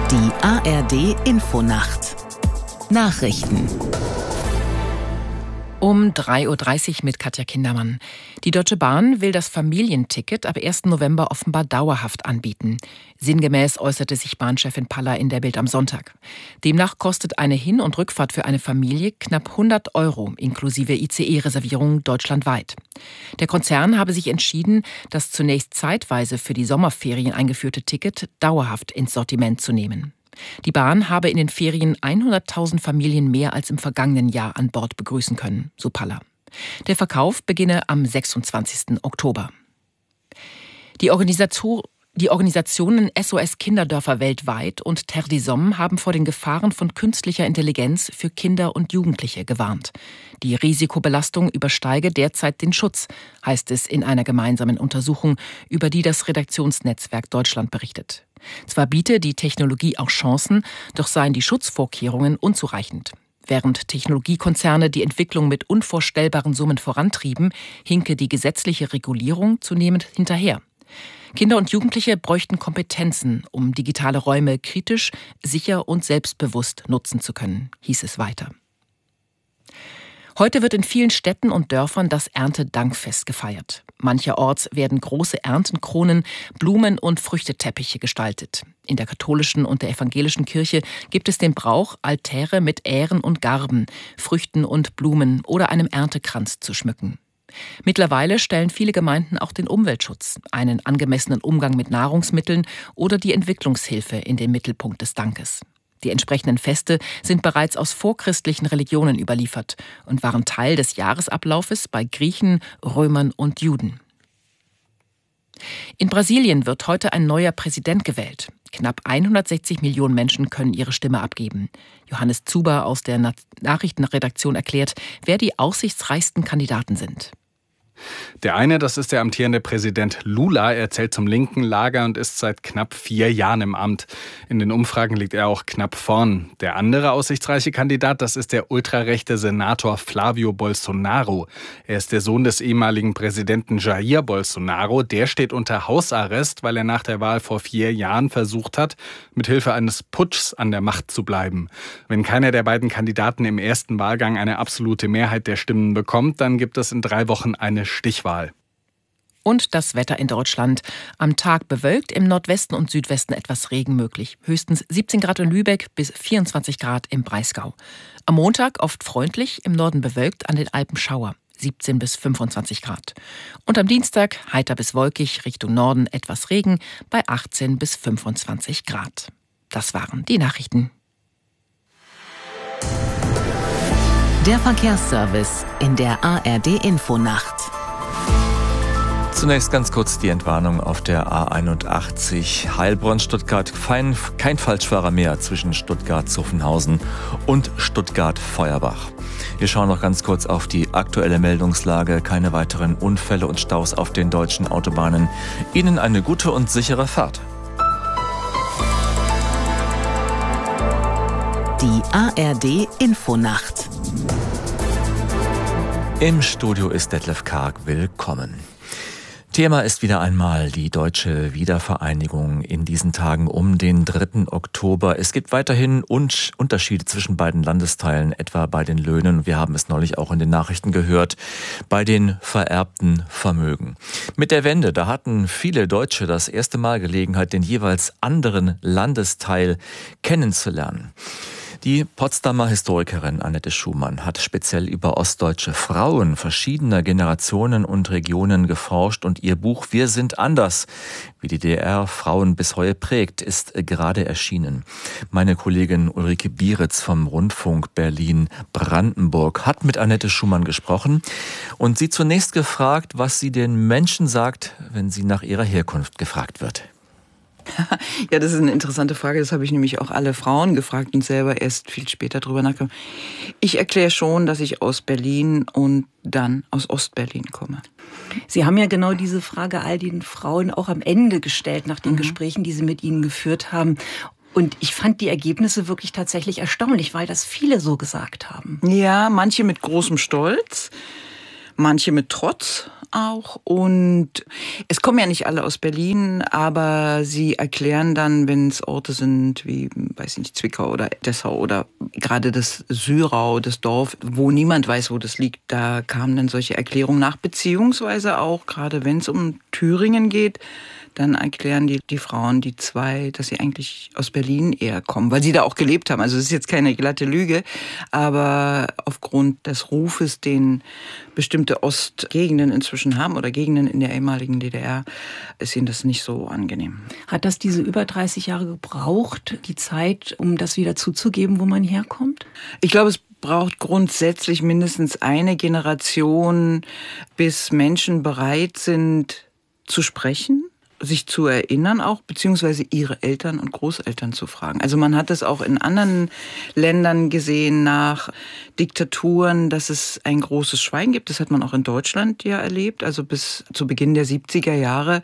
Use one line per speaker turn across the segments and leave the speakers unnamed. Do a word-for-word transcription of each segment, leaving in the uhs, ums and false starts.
Die A R D-Infonacht. Nachrichten.
Um drei Uhr dreißig mit Katja Kindermann. Die Deutsche Bahn will das Familienticket ab ersten November offenbar dauerhaft anbieten. Sinngemäß äußerte sich Bahnchefin Paller in der Bild am Sonntag. Demnach kostet eine Hin- und Rückfahrt für eine Familie knapp hundert Euro, inklusive I C E-Reservierungen deutschlandweit. Der Konzern habe sich entschieden, das zunächst zeitweise für die Sommerferien eingeführte Ticket dauerhaft ins Sortiment zu nehmen. Die Bahn habe in den Ferien hunderttausend Familien mehr als im vergangenen Jahr an Bord begrüßen können, so Paller. Der Verkauf beginne am sechsundzwanzigsten Oktober. Die Organisator Die Organisationen S O S Kinderdörfer weltweit und Terre des Hommes haben vor den Gefahren von künstlicher Intelligenz für Kinder und Jugendliche gewarnt. Die Risikobelastung übersteige derzeit den Schutz, heißt es in einer gemeinsamen Untersuchung, über die das Redaktionsnetzwerk Deutschland berichtet. Zwar biete die Technologie auch Chancen, doch seien die Schutzvorkehrungen unzureichend. Während Technologiekonzerne die Entwicklung mit unvorstellbaren Summen vorantrieben, hinke die gesetzliche Regulierung zunehmend hinterher. Kinder und Jugendliche bräuchten Kompetenzen, um digitale Räume kritisch, sicher und selbstbewusst nutzen zu können, hieß es weiter. Heute wird in vielen Städten und Dörfern das Erntedankfest gefeiert. Mancherorts werden große Erntenkronen, Blumen und Früchteteppiche gestaltet. In der katholischen und der evangelischen Kirche gibt es den Brauch, Altäre mit Ähren und Garben, Früchten und Blumen oder einem Erntekranz zu schmücken. Mittlerweile stellen viele Gemeinden auch den Umweltschutz, einen angemessenen Umgang mit Nahrungsmitteln oder die Entwicklungshilfe in den Mittelpunkt des Dankes. Die entsprechenden Feste sind bereits aus vorchristlichen Religionen überliefert und waren Teil des Jahresablaufes bei Griechen, Römern und Juden. In Brasilien wird heute ein neuer Präsident gewählt. Knapp hundertsechzig Millionen Menschen können ihre Stimme abgeben. Johannes Zuber aus der Nachrichtenredaktion erklärt, wer die aussichtsreichsten Kandidaten sind.
Der eine, das ist der amtierende Präsident Lula. Er zählt zum linken Lager und ist seit knapp vier Jahren im Amt. In den Umfragen liegt er auch knapp vorn. Der andere aussichtsreiche Kandidat, das ist der ultrarechte Senator Flavio Bolsonaro. Er ist der Sohn des ehemaligen Präsidenten Jair Bolsonaro. Der steht unter Hausarrest, weil er nach der Wahl vor vier Jahren versucht hat, mithilfe eines Putschs an der Macht zu bleiben. Wenn keiner der beiden Kandidaten im ersten Wahlgang eine absolute Mehrheit der Stimmen bekommt, dann gibt es in drei Wochen eine Stichwahl.
Und das Wetter in Deutschland. Am Tag bewölkt, im Nordwesten und Südwesten etwas Regen möglich. Höchstens siebzehn Grad in Lübeck bis vierundzwanzig Grad im Breisgau. Am Montag oft freundlich, im Norden bewölkt, an den Alpen Schauer. siebzehn bis fünfundzwanzig Grad. Und am Dienstag heiter bis wolkig, Richtung Norden etwas Regen bei achtzehn bis fünfundzwanzig Grad. Das waren die Nachrichten.
Der Verkehrsservice in der A R D-Infonacht.
Zunächst ganz kurz die Entwarnung auf der A einundachtzig Heilbronn-Stuttgart. Kein, kein Falschfahrer mehr zwischen Stuttgart-Zuffenhausen und Stuttgart-Feuerbach. Wir schauen noch ganz kurz auf die aktuelle Meldungslage. Keine weiteren Unfälle und Staus auf den deutschen Autobahnen. Ihnen eine gute und sichere Fahrt.
Die A R D-Infonacht.
Im Studio ist Detlef Karg. Willkommen. Thema ist wieder einmal die deutsche Wiedervereinigung in diesen Tagen um den dritten Oktober. Es gibt weiterhin Unterschiede zwischen beiden Landesteilen, etwa bei den Löhnen. Wir haben es neulich auch in den Nachrichten gehört, bei den vererbten Vermögen. Mit der Wende, da hatten viele Deutsche das erste Mal Gelegenheit, den jeweils anderen Landesteil kennenzulernen. Die Potsdamer Historikerin Annette Schumann hat speziell über ostdeutsche Frauen verschiedener Generationen und Regionen geforscht und ihr Buch Wir sind anders, wie die D D R Frauen bis heute prägt, ist gerade erschienen. Meine Kollegin Ulrike Bieritz vom Rundfunk Berlin-Brandenburg hat mit Annette Schumann gesprochen und sie zunächst gefragt, was sie den Menschen sagt, wenn sie nach ihrer Herkunft gefragt wird.
Ja, das ist eine interessante Frage. Das habe ich nämlich auch alle Frauen gefragt und selber erst viel später drüber nachgedacht. Ich erkläre schon, dass ich aus Berlin und dann aus Ostberlin komme.
Sie haben ja genau diese Frage all den Frauen auch am Ende gestellt, nach den mhm. Gesprächen, die Sie mit ihnen geführt haben. Und ich fand die Ergebnisse wirklich tatsächlich erstaunlich, weil das viele so gesagt haben.
Ja, manche mit großem Stolz, manche mit Trotz, auch. Und es kommen ja nicht alle aus Berlin, aber sie erklären dann, wenn es Orte sind wie, weiß ich nicht, Zwickau oder Dessau oder gerade das Syrau, das Dorf, wo niemand weiß, wo das liegt, da kamen dann solche Erklärungen nach, beziehungsweise auch, gerade wenn es um Thüringen geht, dann erklären die, die Frauen, die zwei, dass sie eigentlich aus Berlin eher kommen, weil sie da auch gelebt haben. Also es ist jetzt keine glatte Lüge, aber aufgrund des Rufes, den bestimmte Ostgegenden inzwischen haben oder Gegenden in der ehemaligen D D R, ist ihnen das nicht so angenehm.
Hat das diese über dreißig Jahre gebraucht, die Zeit, um das wieder zuzugeben, wo man herkommt?
Ich glaube, es braucht grundsätzlich mindestens eine Generation, bis Menschen bereit sind zu sprechen, sich zu erinnern auch, beziehungsweise ihre Eltern und Großeltern zu fragen. Also man hat es auch in anderen Ländern gesehen nach Diktaturen, dass es ein großes Schweigen gibt. Das hat man auch in Deutschland ja erlebt. Also bis zu Beginn der siebziger Jahre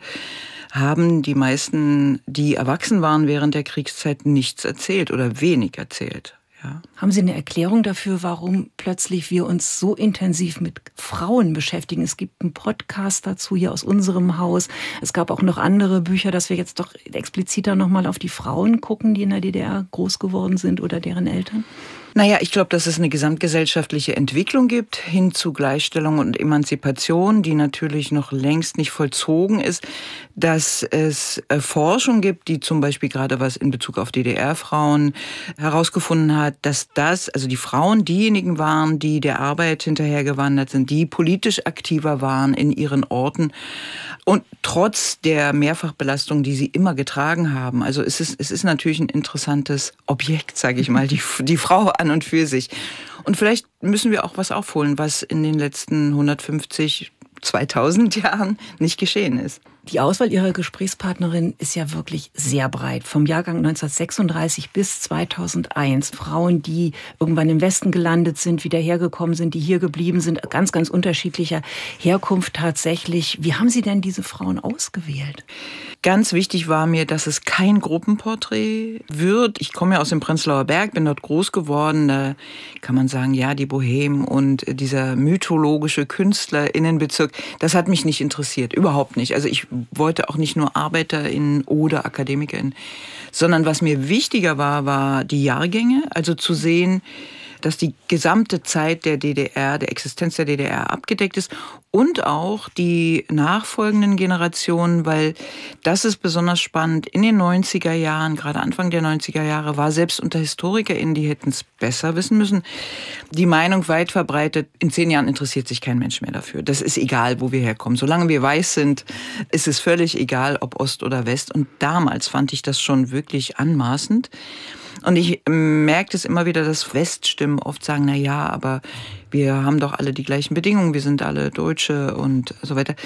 haben die meisten, die erwachsen waren während der Kriegszeit, nichts erzählt oder wenig erzählt. Ja.
Haben Sie eine Erklärung dafür, warum plötzlich wir uns so intensiv mit Frauen beschäftigen? Es gibt einen Podcast dazu hier aus unserem Haus. Es gab auch noch andere Bücher, dass wir jetzt doch expliziter nochmal auf die Frauen gucken, die in der D D R groß geworden sind oder deren Eltern.
Naja, ich glaube, dass es eine gesamtgesellschaftliche Entwicklung gibt hin zu Gleichstellung und Emanzipation, die natürlich noch längst nicht vollzogen ist, dass es Forschung gibt, die zum Beispiel gerade was in Bezug auf D D R-Frauen herausgefunden hat, dass das, also die Frauen diejenigen waren, die der Arbeit hinterhergewandert sind, die politisch aktiver waren in ihren Orten und trotz der Mehrfachbelastung, die sie immer getragen haben. Also es ist, es ist natürlich ein interessantes Objekt, sage ich mal, die, die Frau an und für sich. Und vielleicht müssen wir auch was aufholen, was in den letzten hundertfünfzig, zweitausend Jahren nicht geschehen ist.
Die Auswahl Ihrer Gesprächspartnerin ist ja wirklich sehr breit. Vom Jahrgang neunzehnhundertsechsunddreißig bis zweitausendeins. Frauen, die irgendwann im Westen gelandet sind, wieder hergekommen sind, die hier geblieben sind, ganz, ganz unterschiedlicher Herkunft tatsächlich. Wie haben Sie denn diese Frauen ausgewählt?
Ganz wichtig war mir, dass es kein Gruppenporträt wird. Ich komme ja aus dem Prenzlauer Berg, bin dort groß geworden. Da kann man sagen, ja, die Bohemen und dieser mythologische KünstlerInnenbezirk, das hat mich nicht interessiert, überhaupt nicht. Also ich wollte auch nicht nur ArbeiterInnen oder AkademikerInnen, sondern was mir wichtiger war, war die Jahrgänge, also zu sehen, dass die gesamte Zeit der D D R, der Existenz der D D R abgedeckt ist und auch die nachfolgenden Generationen, weil das ist besonders spannend. In den neunziger Jahren, gerade Anfang der neunziger Jahre, war selbst unter HistorikerInnen, die hätten es besser wissen müssen, die Meinung weit verbreitet, in zehn Jahren interessiert sich kein Mensch mehr dafür. Das ist egal, wo wir herkommen. Solange wir weiß sind, ist es völlig egal, ob Ost oder West. Und damals fand ich das schon wirklich anmaßend. Und ich merke es immer wieder, dass Weststimmen oft sagen, na ja, aber wir haben doch alle die gleichen Bedingungen, wir sind alle Deutsche und so weiter.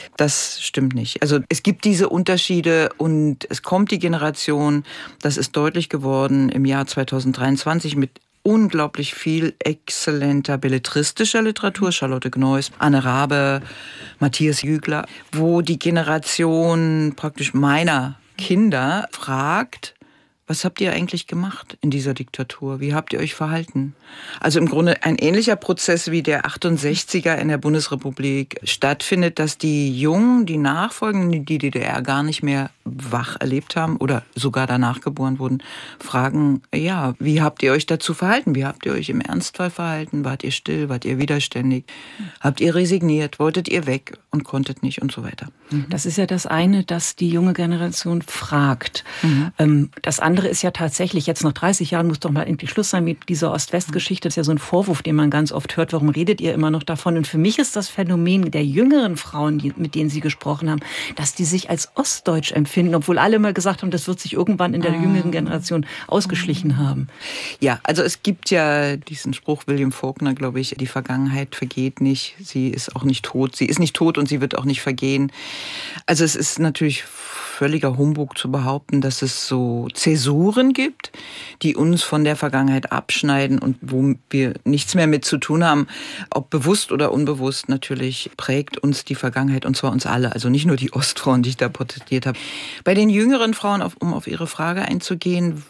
Das stimmt nicht. Also es gibt diese Unterschiede und es kommt die Generation, das ist deutlich geworden im Jahr zweitausenddreiundzwanzig mit unglaublich viel exzellenter belletristischer Literatur, Charlotte Gneuss, Anne Rabe, Matthias Jügler, wo die Generation praktisch meiner Kinder fragt, was habt ihr eigentlich gemacht in dieser Diktatur? Wie habt ihr euch verhalten? Also im Grunde ein ähnlicher Prozess wie der achtundsechziger in der Bundesrepublik stattfindet, dass die Jungen, die Nachfolgenden, die D D R gar nicht mehr wach erlebt haben oder sogar danach geboren wurden, fragen, ja, wie habt ihr euch dazu verhalten? Wie habt ihr euch im Ernstfall verhalten? Wart ihr still? Wart ihr widerständig? Habt ihr resigniert? Wolltet ihr weg und konntet nicht und so weiter? Mhm.
Das ist ja das eine, dass die junge Generation fragt. Mhm. Das andere ist ja tatsächlich, jetzt nach dreißig Jahren muss doch mal endlich Schluss sein mit dieser Ost-West-Geschichte. Das ist ja so ein Vorwurf, den man ganz oft hört. Warum redet ihr immer noch davon? Und für mich ist das Phänomen der jüngeren Frauen, die, mit denen Sie gesprochen haben, dass die sich als ostdeutsch empfinden, obwohl alle immer gesagt haben, das wird sich irgendwann in der ah. jüngeren Generation ausgeschlichen haben.
Ja, also es gibt ja diesen Spruch William Faulkner, glaube ich, die Vergangenheit vergeht nicht, sie ist auch nicht tot. Sie ist nicht tot und sie wird auch nicht vergehen. Also es ist natürlich völliger Humbug zu behaupten, dass es so Zäsuren gibt, die uns von der Vergangenheit abschneiden und wo wir nichts mehr mit zu tun haben. Ob bewusst oder unbewusst, natürlich prägt uns die Vergangenheit und zwar uns alle. Also nicht nur die Ostfrauen, die ich da porträtiert habe. Bei den jüngeren Frauen, um auf Ihre Frage einzugehen,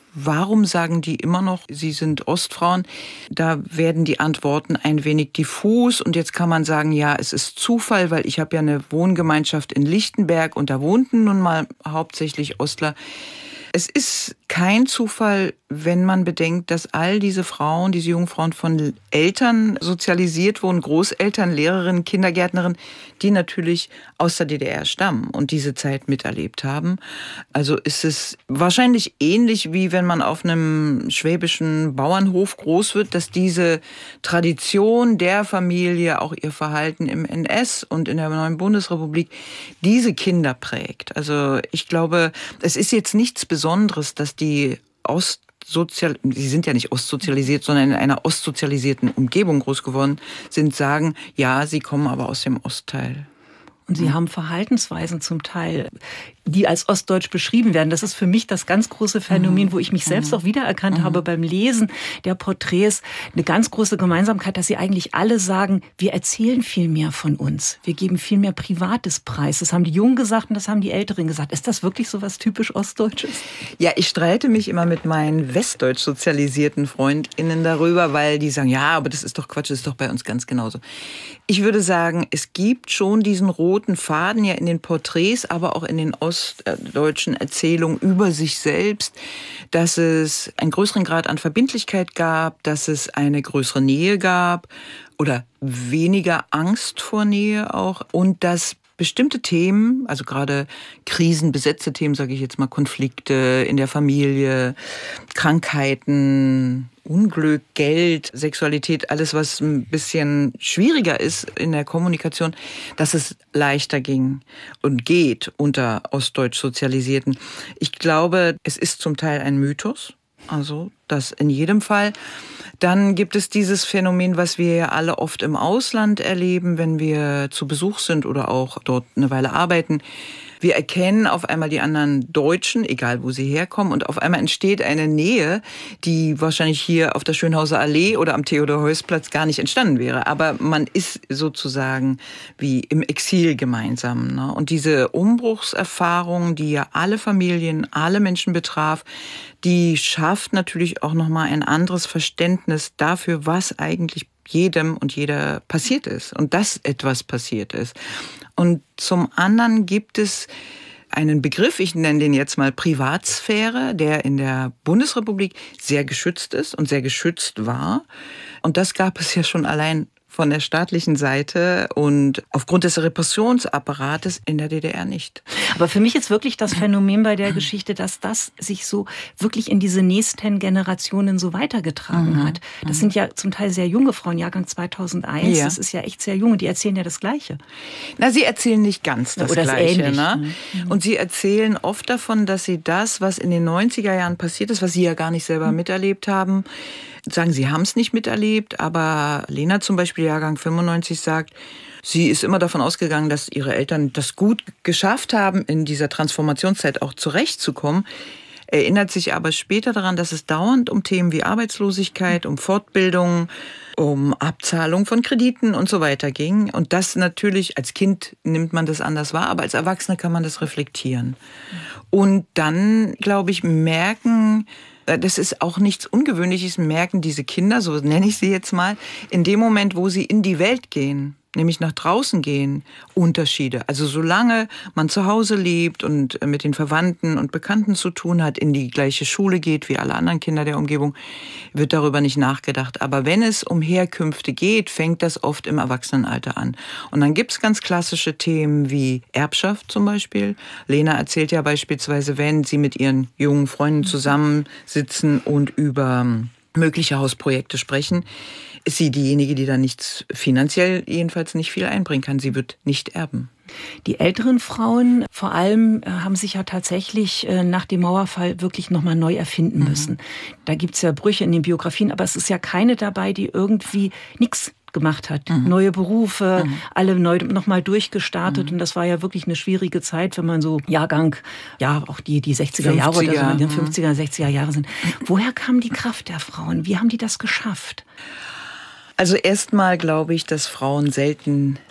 warum sagen die immer noch, sie sind Ostfrauen? Da werden die Antworten ein wenig diffus und jetzt kann man sagen, ja, es ist Zufall, weil ich habe ja eine Wohngemeinschaft in Lichtenberg und da wohnten nun mal hauptsächlich Ostler. Es ist kein Zufall, wenn man bedenkt, dass all diese Frauen, diese jungen Frauen von Eltern sozialisiert wurden, Großeltern, Lehrerinnen, Kindergärtnerinnen, die natürlich aus der D D R stammen und diese Zeit miterlebt haben. Also ist es wahrscheinlich ähnlich, wie wenn man auf einem schwäbischen Bauernhof groß wird, dass diese Tradition der Familie, auch ihr Verhalten im N S und in der neuen Bundesrepublik, diese Kinder prägt. Also ich glaube, es ist jetzt nichts Besonderes, dass die Ostsozial, sie sind ja nicht ostsozialisiert, sondern in einer ostsozialisierten Umgebung groß geworden sind, sagen, ja, sie kommen aber aus dem Ostteil.
Und sie haben Verhaltensweisen zum Teil, die als ostdeutsch beschrieben werden. Das ist für mich das ganz große Phänomen, wo ich mich selbst auch wiedererkannt mhm. habe beim Lesen der Porträts. Eine ganz große Gemeinsamkeit, dass sie eigentlich alle sagen, wir erzählen viel mehr von uns. Wir geben viel mehr Privates preis. Das haben die Jungen gesagt und das haben die Älteren gesagt. Ist das wirklich so was typisch Ostdeutsches?
Ja, ich streite mich immer mit meinen westdeutsch sozialisierten FreundInnen darüber, weil die sagen, ja, aber das ist doch Quatsch, das ist doch bei uns ganz genauso. Ich würde sagen, es gibt schon diesen roten Faden ja in den Porträts, aber auch in den ostdeutschen Erzählungen über sich selbst, dass es einen größeren Grad an Verbindlichkeit gab, dass es eine größere Nähe gab oder weniger Angst vor Nähe auch und dass bestimmte Themen, also gerade krisenbesetzte Themen, sage ich jetzt mal, Konflikte in der Familie, Krankheiten, Unglück, Geld, Sexualität, alles, was ein bisschen schwieriger ist in der Kommunikation, dass es leichter ging und geht unter ostdeutsch Sozialisierten. Ich glaube, es ist zum Teil ein Mythos, also das in jedem Fall. Dann gibt es dieses Phänomen, was wir ja alle oft im Ausland erleben, wenn wir zu Besuch sind oder auch dort eine Weile arbeiten. Wir erkennen auf einmal die anderen Deutschen, egal wo sie herkommen, und auf einmal entsteht eine Nähe, die wahrscheinlich hier auf der Schönhauser Allee oder am Theodor-Heuss-Platz gar nicht entstanden wäre. Aber man ist sozusagen wie im Exil gemeinsam, ne? Und diese Umbruchserfahrung, die ja alle Familien, alle Menschen betraf, die schafft natürlich auch nochmal ein anderes Verständnis dafür, was eigentlich jedem und jeder passiert ist und dass etwas passiert ist. Und zum anderen gibt es einen Begriff, ich nenne den jetzt mal Privatsphäre, der in der Bundesrepublik sehr geschützt ist und sehr geschützt war. Und das gab es ja schon allein von der staatlichen Seite und aufgrund des Repressionsapparates in der D D R nicht.
Aber für mich ist wirklich das Phänomen bei der Geschichte, dass das sich so wirklich in diese nächsten Generationen so weitergetragen mhm. hat. Das sind ja zum Teil sehr junge Frauen, Jahrgang zweitausendeins. Ja. Das ist ja echt sehr jung und die erzählen ja das Gleiche.
Na, sie erzählen nicht ganz das
Oder
Gleiche.
Ähnlich.
Ne? Mhm. Und sie erzählen oft davon, dass sie das, was in den neunziger Jahren passiert ist, was sie ja gar nicht selber mhm. miterlebt haben, sagen, sie haben es nicht miterlebt, aber Lena zum Beispiel, Jahrgang fünfundneunzig, sagt, sie ist immer davon ausgegangen, dass ihre Eltern das gut geschafft haben, in dieser Transformationszeit auch zurechtzukommen, erinnert sich aber später daran, dass es dauernd um Themen wie Arbeitslosigkeit, um Fortbildung, um Abzahlung von Krediten und so weiter ging. Und das natürlich, als Kind nimmt man das anders wahr, aber als Erwachsener kann man das reflektieren. Und dann, glaube ich, merken, das ist auch nichts Ungewöhnliches, merken diese Kinder, so nenne ich sie jetzt mal, in dem Moment, wo sie in die Welt gehen, nämlich nach draußen gehen, Unterschiede. Also solange man zu Hause lebt und mit den Verwandten und Bekannten zu tun hat, in die gleiche Schule geht wie alle anderen Kinder der Umgebung, wird darüber nicht nachgedacht. Aber wenn es um Herkünfte geht, fängt das oft im Erwachsenenalter an. Und dann gibt's ganz klassische Themen wie Erbschaft zum Beispiel. Lena erzählt ja beispielsweise, wenn sie mit ihren jungen Freunden zusammensitzen und über mögliche Hausprojekte sprechen, ist sie diejenige, die da nichts, finanziell jedenfalls nicht viel einbringen kann. Sie wird nicht erben.
Die älteren Frauen vor allem haben sich ja tatsächlich nach dem Mauerfall wirklich nochmal neu erfinden müssen. Mhm. Da gibt's ja Brüche in den Biografien, aber es ist ja keine dabei, die irgendwie nichts gemacht hat. Mhm. Neue Berufe, mhm. alle neu nochmal durchgestartet. Mhm. Und das war ja wirklich eine schwierige Zeit, wenn man so Jahrgang, ja auch die, die sechziger Jahre oder so, in den fünfziger, sechziger Jahre sind. Woher kam die Kraft der Frauen? Wie haben die das geschafft?
Also erstmal glaube ich, dass Frauen selten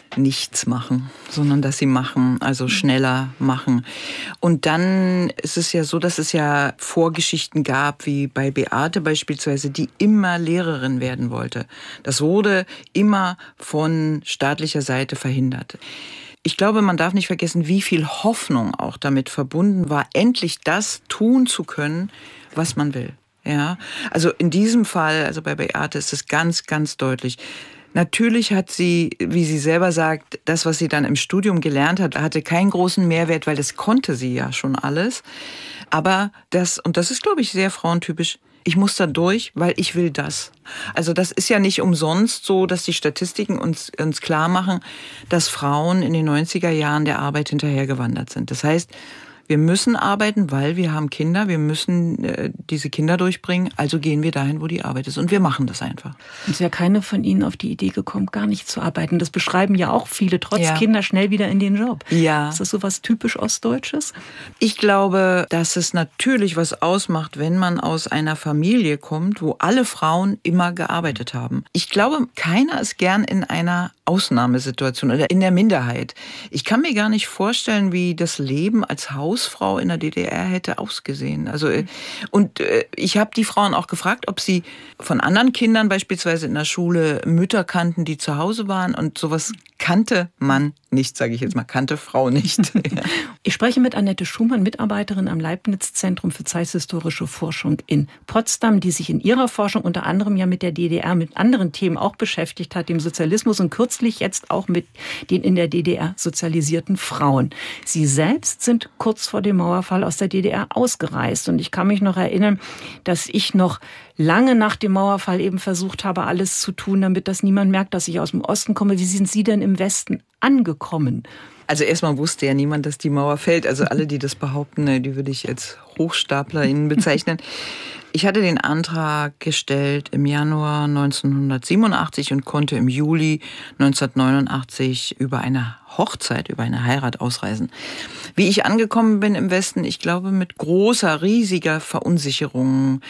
nichts machen, sondern dass sie machen, also schneller machen. Und dann ist es ja so, dass es ja Vorgeschichten gab, wie bei Beate beispielsweise, die immer Lehrerin werden wollte. Das wurde immer von staatlicher Seite verhindert. Ich glaube, man darf nicht vergessen, wie viel Hoffnung auch damit verbunden war, endlich das tun zu können, was man will. Ja, also in diesem Fall, also bei Beate ist es ganz, ganz deutlich. Natürlich hat sie, wie sie selber sagt, das, was sie dann im Studium gelernt hat, hatte keinen großen Mehrwert, weil das konnte sie ja schon alles. Aber das, und das ist, glaube ich, sehr frauentypisch, ich muss da durch, weil ich will das. Also das ist ja nicht umsonst so, dass die Statistiken uns, uns klar machen, dass Frauen in den neunziger Jahren der Arbeit hinterhergewandert sind. Das heißt, wir müssen arbeiten, weil wir haben Kinder, wir müssen äh, diese Kinder durchbringen, also gehen wir dahin, wo die Arbeit ist. Und wir machen das einfach.
Und ist ja keine von Ihnen auf die Idee gekommen, gar nicht zu arbeiten. Das beschreiben ja auch viele, trotz
ja.
Kinder schnell wieder in den Job.
Ja.
Ist das so was typisch Ostdeutsches?
Ich glaube, dass es natürlich was ausmacht, wenn man aus einer Familie kommt, wo alle Frauen immer gearbeitet haben. Ich glaube, keiner ist gern in einer Ausnahmesituation oder in der Minderheit. Ich kann mir gar nicht vorstellen, wie das Leben als Hausfrau in der D D R hätte ausgesehen. Also, und ich habe die Frauen auch gefragt, ob sie von anderen Kindern beispielsweise in der Schule Mütter kannten, die zu Hause waren, und sowas kannte man nicht, sage ich jetzt mal, kannte Frau nicht.
Ich spreche mit Annette Schumann, Mitarbeiterin am Leibniz-Zentrum für zeithistorische Forschung in Potsdam, die sich in ihrer Forschung unter anderem ja mit der D D R, mit anderen Themen auch beschäftigt hat, dem Sozialismus und kürzlich jetzt auch mit den in der D D R sozialisierten Frauen. Sie selbst sind kurz vor dem Mauerfall aus der D D R ausgereist und ich kann mich noch erinnern, dass ich noch lange nach dem Mauerfall eben versucht habe, alles zu tun, damit das niemand merkt, dass ich aus dem Osten komme. Wie sind Sie denn im Westen angekommen?
Also erstmal wusste ja niemand, dass die Mauer fällt. Also alle, die das behaupten, die würde ich als HochstaplerInnen bezeichnen. Ich hatte den Antrag gestellt im Januar neunzehnhundertsiebenundachtzig und konnte im Juli neunzehnhundertneunundachtzig über eine Hochzeit, über eine Heirat ausreisen. Wie ich angekommen bin im Westen, ich glaube mit großer, riesiger Verunsicherung,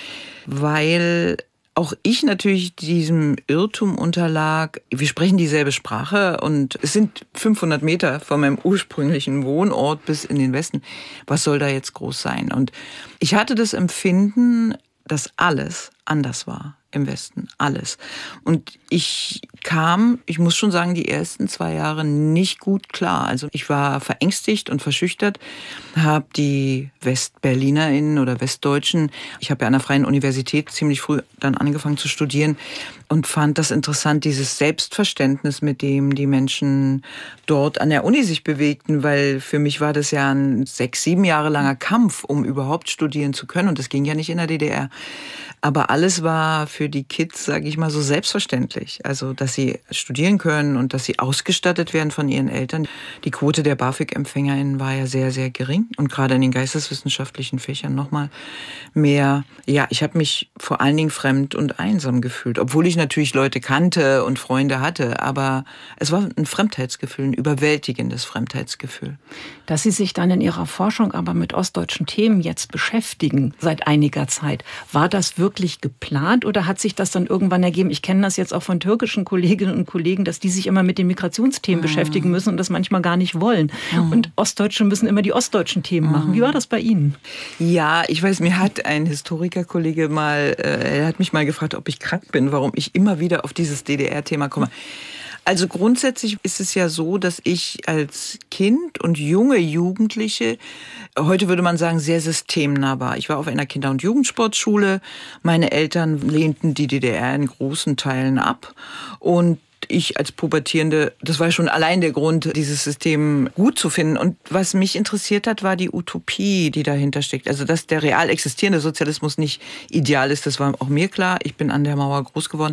weil auch ich natürlich diesem Irrtum unterlag. Wir sprechen dieselbe Sprache und es sind fünfhundert Meter von meinem ursprünglichen Wohnort bis in den Westen. Was soll da jetzt groß sein? Und ich hatte das Empfinden, dass alles anders war im Westen. Alles. Und ich kam, ich muss schon sagen, die ersten zwei Jahre nicht gut klar. Also ich war verängstigt und verschüchtert, habe die WestberlinerInnen oder Westdeutschen, ich habe ja an der Freien Universität ziemlich früh dann angefangen zu studieren und fand das interessant, dieses Selbstverständnis, mit dem die Menschen dort an der Uni sich bewegten, weil für mich war das ja ein sechs, sieben Jahre langer Kampf, um überhaupt studieren zu können, und das ging ja nicht in der D D R. Aber alles war für die Kids, sage ich mal, so selbstverständlich. Also, dass sie studieren können und dass sie ausgestattet werden von ihren Eltern. Die Quote der BAföG-EmpfängerInnen war ja sehr, sehr gering. Und gerade in den geisteswissenschaftlichen Fächern nochmal mehr. Ja, ich habe mich vor allen Dingen fremd und einsam gefühlt. Obwohl ich natürlich Leute kannte und Freunde hatte. Aber es war ein Fremdheitsgefühl, ein überwältigendes Fremdheitsgefühl.
Dass Sie sich dann in Ihrer Forschung aber mit ostdeutschen Themen jetzt beschäftigen, seit einiger Zeit, war das wirklich wirklich geplant oder hat sich das dann irgendwann ergeben? Ich kenne das jetzt auch von türkischen Kolleginnen und Kollegen, dass die sich immer mit den Migrationsthemen mhm. beschäftigen müssen und das manchmal gar nicht wollen. Mhm. Und Ostdeutsche müssen immer die ostdeutschen Themen mhm. machen. Wie war das bei Ihnen?
Ja, ich weiß, mir hat ein Historikerkollege mal, äh, er hat mich mal gefragt, ob ich krank bin, warum ich immer wieder auf dieses D D R-Thema komme. Also grundsätzlich ist es ja so, dass ich als Kind und junge Jugendliche, heute würde man sagen, sehr systemnah war. Ich war auf einer Kinder- und Jugendsportschule. Meine Eltern lehnten die D D R in großen Teilen ab. Und ich als Pubertierende, das war schon allein der Grund, dieses System gut zu finden. Und was mich interessiert hat, war die Utopie, die dahinter steckt. Also, dass der real existierende Sozialismus nicht ideal ist, das war auch mir klar. Ich bin an der Mauer groß geworden.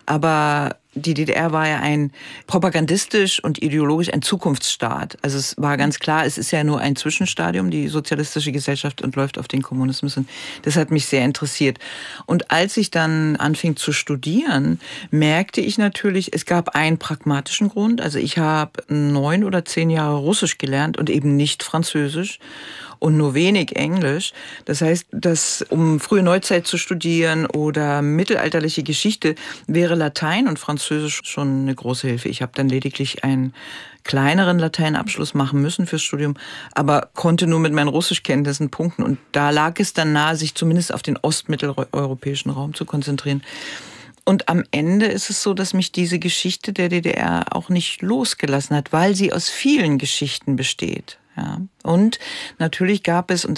Aber die D D R war ja ein propagandistisch und ideologisch ein Zukunftsstaat. Also es war ganz klar, es ist ja nur ein Zwischenstadium, die sozialistische Gesellschaft, und läuft auf den Kommunismus. Und das hat mich sehr interessiert. Und als ich dann anfing zu studieren, merkte ich natürlich, es gab einen pragmatischen Grund. Also ich habe neun oder zehn Jahre Russisch gelernt und eben nicht Französisch. und nur wenig Englisch. Das heißt, dass um frühe Neuzeit zu studieren oder mittelalterliche Geschichte wäre Latein und Französisch schon eine große Hilfe. Ich habe dann lediglich einen kleineren Lateinabschluss machen müssen fürs Studium, aber konnte nur mit meinen Russischkenntnissen punkten. Und da lag es dann nahe, sich zumindest auf den ostmitteleuropäischen Raum zu konzentrieren. Und am Ende ist es so, dass mich diese Geschichte der D D R auch nicht losgelassen hat, weil sie aus vielen Geschichten besteht. Ja. Und natürlich gab es, und